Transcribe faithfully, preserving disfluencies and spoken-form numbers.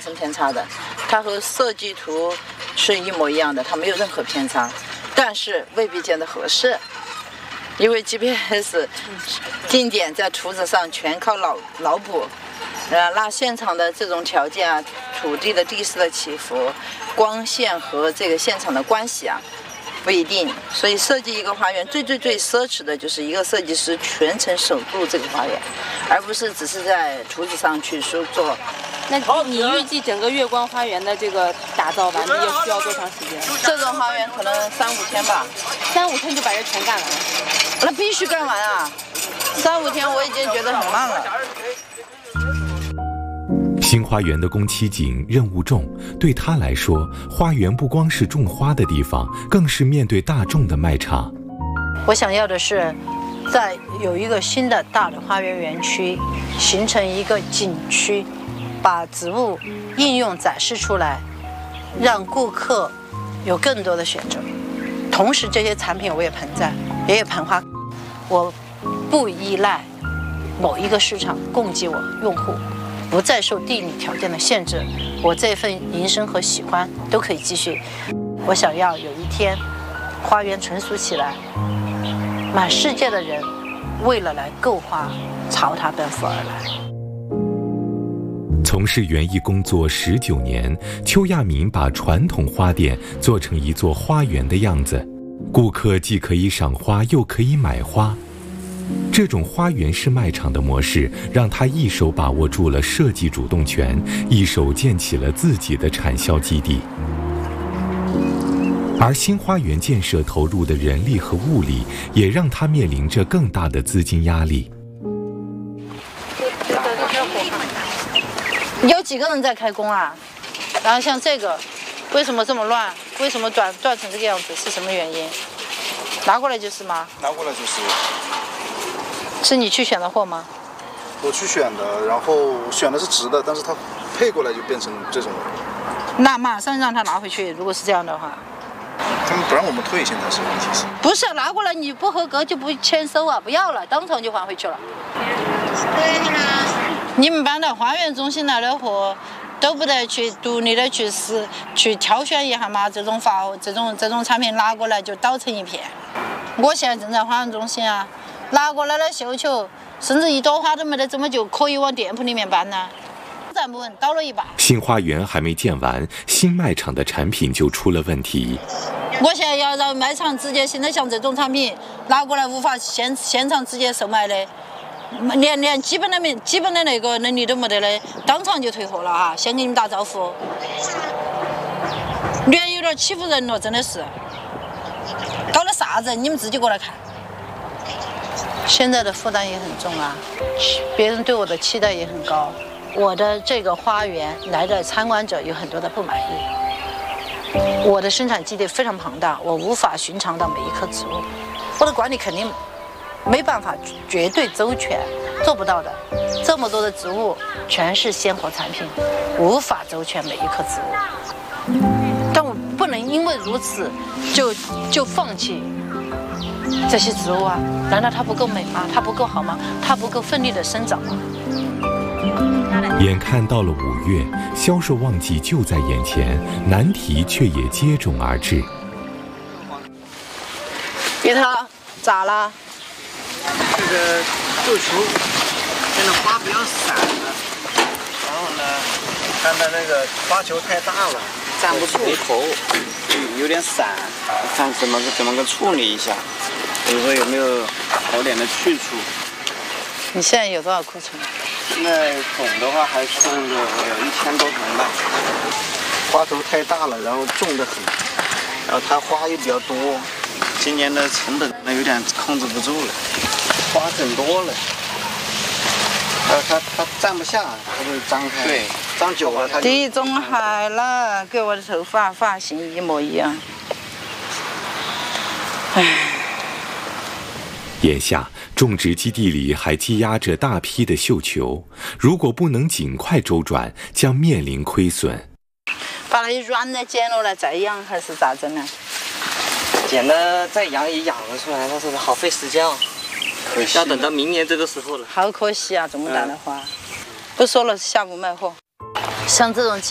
生偏差的，它和设计图是一模一样的，它没有任何偏差，但是未必见得合适。因为 G P S 定点在图纸上全靠脑脑补，呃，那现场的这种条件啊，土地的地势的起伏、光线和这个现场的关系啊，不一定。所以设计一个花园，最最最奢侈的就是一个设计师全程守住这个花园，而不是只是在图纸上去说做。 那你预计整个月光花园的这个打造完毕需要多长时间？ 这种花园可能三五天吧。 三五天就把这全干完了？ 那必须干完啊！三五天我已经觉得很慢了。 新花园的宫崎景任务重，对他来说，花园不光是种花的地方，更是面对大众的卖场。 我想要的是，在有一个新的大的花园园区，形成一个景区，把植物应用展示出来，让顾客有更多的选择。同时，这些产品我也盆栽，也有盆花，我不依赖某一个市场供给我用户，不再受地理条件的限制，我这份营生和喜欢都可以继续。我想要有一天，花园成熟起来，满世界的人为了来购花，朝它奔赴而来。 从事园艺工作十九年，邱亚敏把传统花店做成一座花园的样子，顾客既可以赏花，又可以买花。这种花园式卖场的模式，让他一手把握住了设计主动权，一手建起了自己的产销基地。而新花园建设投入的人力和物力，也让他面临着更大的资金压力。 有几个人在开工啊？然后像这个，为什么这么乱？为什么断断成这个样子？是什么原因？拿过来就是吗？ 拿过来就是。 是你去选的货吗？ 我去选的，然后选的是直的，但是它配过来就变成这种。 那马上让他拿回去。如果是这样的话， 他们不让我们退，现在是问题是？ 不是拿过来你不合格就不签收啊，不要了，当场就还回去了。你们搬到花园中心来的货，都不得去独立的去试去挑选一下吗？这种发这种这种产品拿过来就倒成一片。我现在正在花园中心啊，拿过来的绣球，甚至一朵花都没得，怎么就可以往店铺里面搬呢？站不稳，倒了一半。 新花园还没建完，新卖场的产品就出了问题。 我现在要让卖场直接现在像这种产品拿过来无法现现场直接售卖的。连连基本的没基本的那个能力都没得的，当场就退货了啊！先给你们打招呼。连有点欺负人了，真的是。搞了啥子？你们自己过来看。现在的负担也很重啊，别人对我的期待也很高。我的这个花园来的参观者有很多的不满意。我的生产基地非常庞大，我无法寻常到每一棵植物，我的管理肯定没办法绝对周全，做不到的。这么多的植物全是鲜活产品，无法周全每一棵植物。但我不能因为如此就就放弃这些植物啊？难道它不够美吗？它不够好吗？它不够奋力的生长吗？ 眼看到了五月，销售旺季就在眼前，难题却也接踵而至。 别他咋了？ 这个豆球现在花比较散了，然后呢，看它那个花球太大了，站不住头，有点散，看怎么个怎么个处理一下，比如说有没有好点的去处。 你现在有多少库存？ 现在总的话还剩个有一千多盆吧。花头太大了，然后重得很，然后它花又比较多，今年的成本那有点控制不住了。花很多了，呃，它它站不下，它就张开。对，张久了它就。 地中海了，跟我的头发发型一模一样。唉。 眼下，种植基地里还积压着大批的绣球，如果不能尽快周转，将面临亏损。 把那些软的剪落来再养，还是咋整呢？ 剪了再养也养得出来，但是好费时间哦。要等到明年这个时候了。 好可惜啊，这么大的花。不说了，下午卖货。像这种